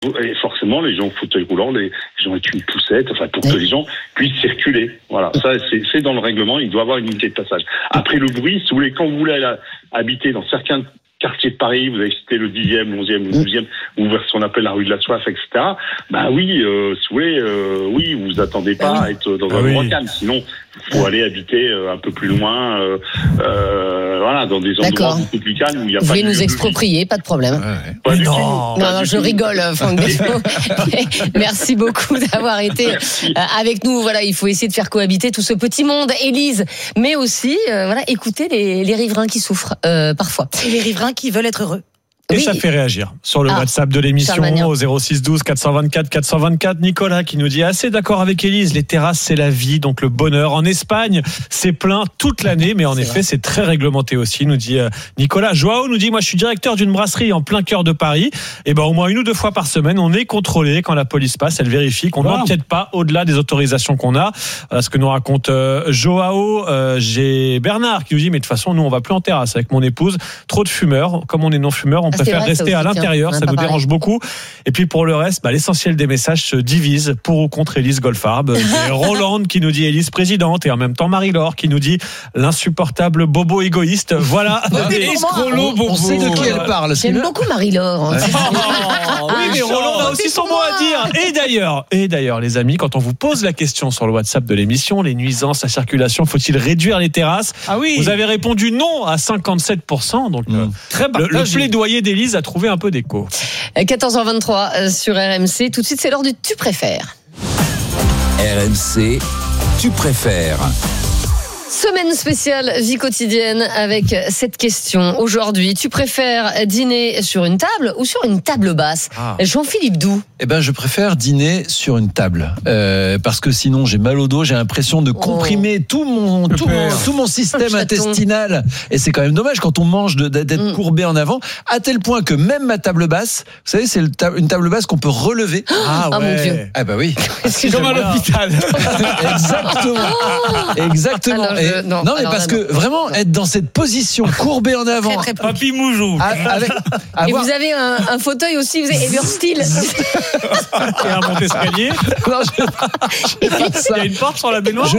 Et forcément, les gens au fauteuil roulant, les gens avec une poussette, pour que les gens puissent circuler. Voilà, ça c'est dans le règlement, il doit y avoir une unité de passage. Après le bruit, si vous voulez, quand vous voulez habiter dans certains quartiers de Paris, vous avez cité le 10e, le 11e, le 12e, ou vers ce qu'on appelle la rue de la Soif, etc. Oui, si vous voulez, oui, vous attendez pas à être dans un endroit calme. Sinon, il faut aller habiter un peu plus loin, dans des endroits beaucoup plus calmes où il y a vous pas de... Vous voulez nous exproprier, pas de problème. Non, je rigole, Franck Desfaux. Merci beaucoup d'avoir été avec nous. Voilà, il faut essayer de faire cohabiter tout ce petit monde, Élise, mais aussi, écouter les riverains qui souffrent parfois. Et les riverains qui veulent être heureux. Et ça fait réagir sur le WhatsApp de l'émission au 06 12 424 424. Nicolas qui nous dit assez d'accord avec Élise, les terrasses c'est la vie, donc le bonheur. En Espagne c'est plein toute l'année, mais en effet c'est très réglementé aussi, nous dit Nicolas. Joao nous dit moi je suis directeur d'une brasserie en plein cœur de Paris, et au moins 1 ou 2 fois par semaine on est contrôlé quand la police passe, elle vérifie qu'on n'empiète pas au-delà des autorisations qu'on a. Voilà ce que nous raconte Joao. J'ai Bernard qui nous dit mais de toute façon nous on va plus en terrasse avec mon épouse, trop de fumeurs, comme on est non fumeurs on préfère rester à l'intérieur, ça nous dérange beaucoup. Et puis pour le reste, l'essentiel des messages se divise pour ou contre Élise Goldfarb. C'est Roland qui nous dit Élise présidente, et en même temps Marie-Laure qui nous dit l'insupportable bobo égoïste. Voilà. On sait de qui elle parle. J'aime beaucoup Marie-Laure. Oui, mais Roland a aussi son mot à dire. Et d'ailleurs, les amis, quand on vous pose la question sur le WhatsApp de l'émission, les nuisances, la circulation, faut-il réduire les terrasses ? Vous avez répondu non à 57%, donc très le plaidoyer d'Élise a trouvé un peu d'écho. 14h23 sur RMC. Tout de suite, c'est l'heure du Tu préfères. RMC, Tu préfères. Semaine spéciale vie quotidienne avec cette question. Aujourd'hui, tu préfères dîner sur une table ou sur une table basse ? Jean-Philippe Doux. Je préfère dîner sur une table parce que sinon j'ai mal au dos, j'ai l'impression de comprimer tout mon système intestinal, et c'est quand même dommage quand on mange d'être courbé en avant, à tel point que même ma table basse, vous savez, c'est une table basse qu'on peut relever. Mon Dieu. Oui. C'est comme à l'hôpital. Exactement. Parce que vraiment être dans cette position courbée en avant, très Papy Moujou. Et vous avez un fauteuil aussi, vous avez Eversteel. Et un monte-escalier. Il y a une porte sur la baignoire.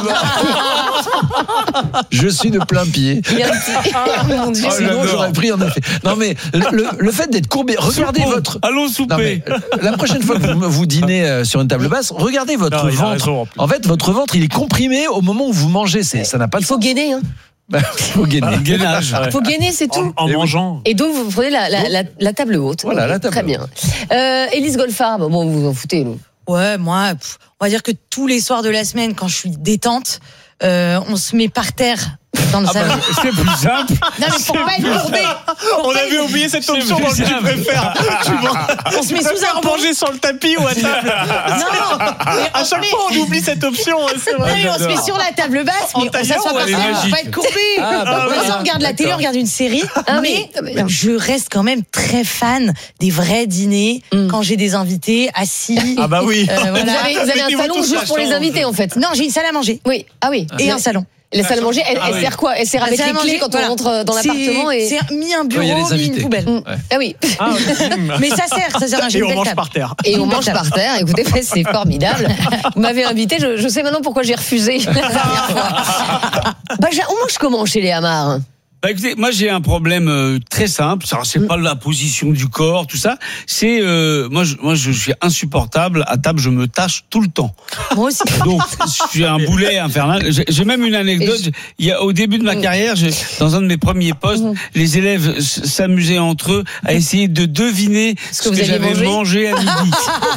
Je suis de plein pied. Mon Dieu. Sinon j'aurais pris en effet. Non mais le fait d'être courbé, regardez votre. Allons souper. La prochaine fois que vous dînez sur une table basse, regardez votre ventre. En fait, votre ventre il est comprimé au moment où vous mangez. Ça n'a pas de sens. Il faut gainer. Faut gainer. Gainage. Il faut gainer, c'est tout. En mangeant. Et donc, vous prenez la table haute. Voilà, la table très bien. Élise Goldfarb, vous vous en foutez, nous. Ouais, moi, on va dire que tous les soirs de la semaine, quand je suis détente, on se met par terre dans le salon. C'est plus simple. Non, mais pour pas être courbé. On avait oublié cette option dans le Tu préfères. On se met sous un pont. Manger sur le tapis ou à table. Non. À chaque fois, on oublie cette option. C'est vrai. Oui, on se met sur la table basse, mais on s'assoit par terre pour pas être courbé. On regarde la télé, on regarde une série. Mais je reste quand même très fan des vrais dîners quand j'ai des invités assis. Oui. Vous avez un salon juste pour les invités, en fait. Non, j'ai une salle à manger. Oui. Et un salon. La salle à manger, elle sert quoi ? Elle sert avec les clés quand on rentre dans l'appartement. C'est mis un bureau, mis une poubelle. Oui. Mais ça sert. Et on mange par terre. Et on mange par terre. Écoutez, c'est formidable. Vous m'avez invité, je sais maintenant pourquoi j'ai refusé la dernière fois. On mange comment chez les Amars ? Écoutez, moi j'ai un problème très simple. Alors, c'est pas la position du corps, tout ça. C'est moi je suis insupportable. À table, je me tâche tout le temps. Moi aussi. Donc je suis un boulet infernal. J'ai même une anecdote. Il y a au début de ma carrière, dans un de mes premiers postes, les élèves s'amusaient entre eux à essayer de deviner ce que j'avais mangé à midi.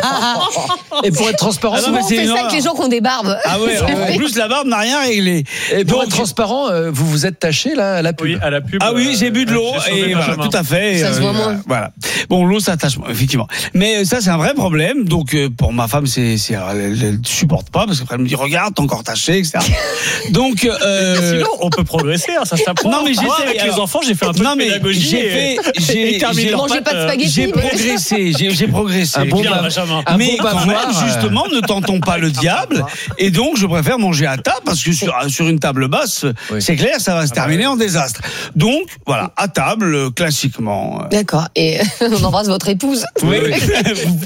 Et pour être transparent, on fait ça avec les gens qui ont des barbes. En plus la barbe n'a rien réglé. Et pour être transparent, vous vous êtes taché là à la pub. À la pub. J'ai bu de l'eau et voilà, tout à fait. Ça se voit moins. Voilà. Bon, l'eau s'attache effectivement. Mais ça c'est un vrai problème. Donc pour ma femme elle supporte pas parce qu'après elle me dit regarde t'es encore taché, etc. Donc sinon on peut progresser, ça s'apprend. Non mais avec les enfants j'ai fait un peu de pédagogie. J'ai mangé pas de spaghettis. J'ai progressé. Mais quand même justement ne tentons pas le diable. Et donc je préfère manger à table parce que sur une table basse c'est clair ça va se terminer en désastre. Donc, voilà, à table, classiquement. D'accord. Et on embrasse votre épouse. Oui.